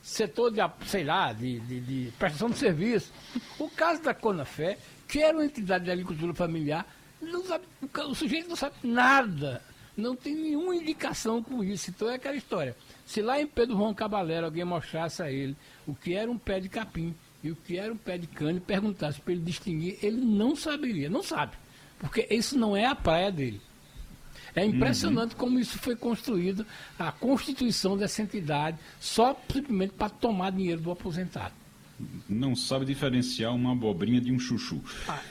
setor de, sei lá, de prestação de serviço. O caso da Conafé, que era uma entidade de agricultura familiar, não sabe, o sujeito não sabe nada, não tem nenhuma indicação com isso. Então é aquela história. Se lá em Pedro Juan Caballero alguém mostrasse a ele o que era um pé de capim e o que era um pé de cana e perguntasse para ele distinguir, ele não saberia, não sabe. Porque isso não é a praia dele. É impressionante como isso foi construído, a constituição dessa entidade, só simplesmente para tomar dinheiro do aposentado. Não sabe diferenciar uma abobrinha de um chuchu.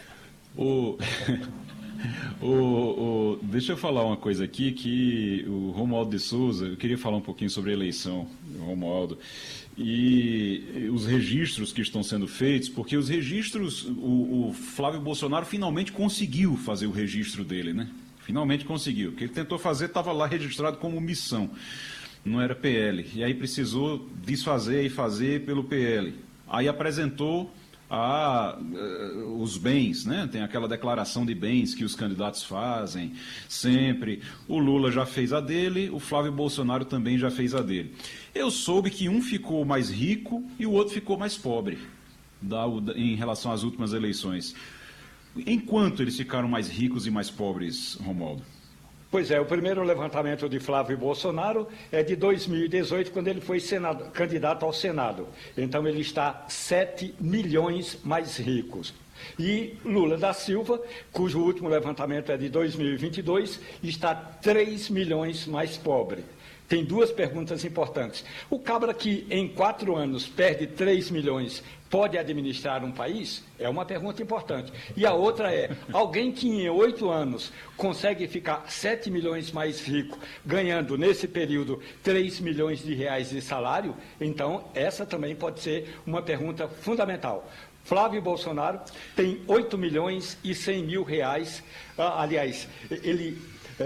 Deixa eu falar uma coisa aqui, que o Romualdo de Souza, eu queria falar um pouquinho sobre a eleição, Romualdo, e os registros que estão sendo feitos, porque os registros, o Flávio Bolsonaro finalmente conseguiu fazer o registro dele, né? Finalmente conseguiu. O que ele tentou fazer estava lá registrado como missão, não era PL. E aí precisou desfazer e fazer pelo PL. Aí apresentou os bens, né? Tem aquela declaração de bens que os candidatos fazem sempre. O Lula já fez a dele, o Flávio Bolsonaro também já fez a dele. Eu soube que um ficou mais rico e o outro ficou mais pobre em relação às últimas eleições. Enquanto eles ficaram mais ricos e mais pobres, Romualdo? Pois é, o primeiro levantamento de Flávio Bolsonaro é de 2018, quando ele foi candidato ao Senado. Então ele está 7 milhões mais ricos. E Lula da Silva, cujo último levantamento é de 2022, está 3 milhões mais pobre. Tem duas perguntas importantes. O cabra que em 4 anos perde 3 milhões pode administrar um país? É uma pergunta importante. E a outra é, alguém que em 8 anos consegue ficar 7 milhões mais rico, ganhando nesse período 3 milhões de reais de salário? Então, essa também pode ser uma pergunta fundamental. Flávio Bolsonaro tem 8 milhões e 100 mil reais, aliás, ele...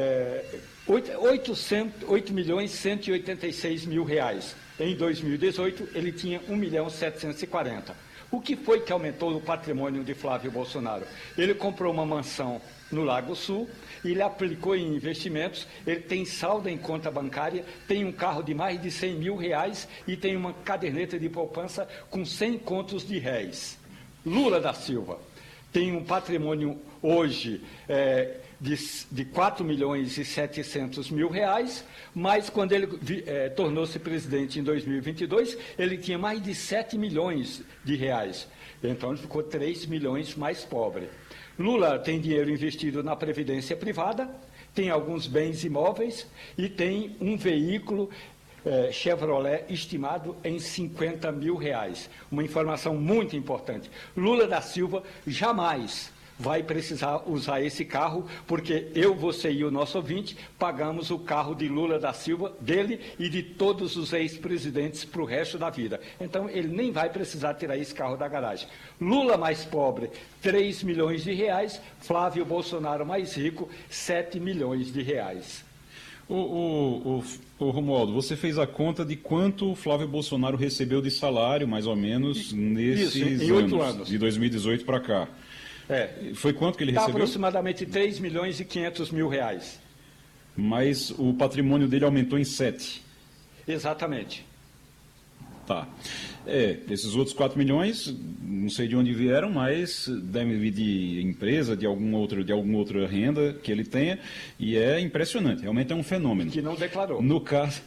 8 milhões e 186 mil reais. Em 2018, ele tinha 1 milhão 740. O que foi que aumentou o patrimônio de Flávio Bolsonaro? Ele comprou uma mansão no Lago Sul, ele aplicou em investimentos, ele tem saldo em conta bancária, tem um carro de mais de 100 mil reais e tem uma caderneta de poupança com 100 contos de réis. Lula da Silva tem um patrimônio hoje de 4 milhões e 700 mil reais, mas quando ele tornou-se presidente em 2022, ele tinha mais de 7 milhões de reais. Então ele ficou 3 milhões mais pobre. Lula tem dinheiro investido na previdência privada, tem alguns bens imóveis e tem um veículo Chevrolet estimado em 50 mil reais. Uma informação muito importante. Lula da Silva jamais vai precisar usar esse carro, porque eu, você e o nosso ouvinte pagamos o carro de Lula da Silva, dele e de todos os ex-presidentes para o resto da vida. Então, ele nem vai precisar tirar esse carro da garagem. Lula mais pobre, 3 milhões de reais. Flávio Bolsonaro mais rico, 7 milhões de reais. Ô Romualdo, você fez a conta de quanto o Flávio Bolsonaro recebeu de salário, mais ou menos, nesses em 8 anos, de 2018 para cá. Foi quanto que ele recebeu? Aproximadamente 3 milhões e 500 mil reais. Mas o patrimônio dele aumentou em 7. Exatamente. Tá. Esses outros 4 milhões, não sei de onde vieram, mas devem vir de empresa, de alguma outra renda que ele tenha, e é impressionante, realmente é um fenômeno. Que não declarou. No caso...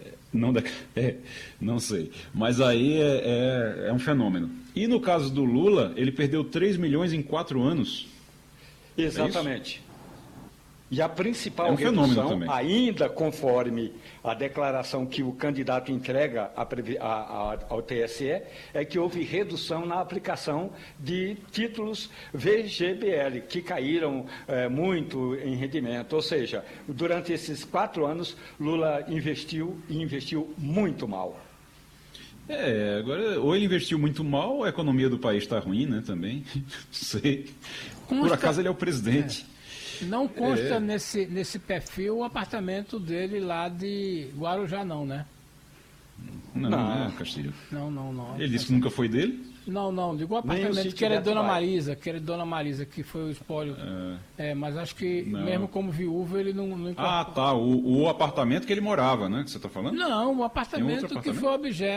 Não sei. Mas aí é um fenômeno. E no caso do Lula, ele perdeu 3 milhões em 4 anos. Exatamente. E a principal redução, ainda conforme a declaração que o candidato entrega ao TSE, é que houve redução na aplicação de títulos VGBL, que caíram muito em rendimento. Ou seja, durante esses 4 anos, Lula investiu muito mal. Agora, ou ele investiu muito mal, ou a economia do país está ruim, né, também. Não sei. Por acaso ele é o presidente. Não consta nesse perfil o apartamento dele lá de Guarujá, não, né? Não, Castilho. Não. Ele disse que nunca foi dele? Não, digo o apartamento que era Dona Marisa, que foi o espólio. Mas acho que mesmo como viúvo ele não Ah, tá, o apartamento que ele morava, né, que você está falando? Não, o apartamento que foi objeto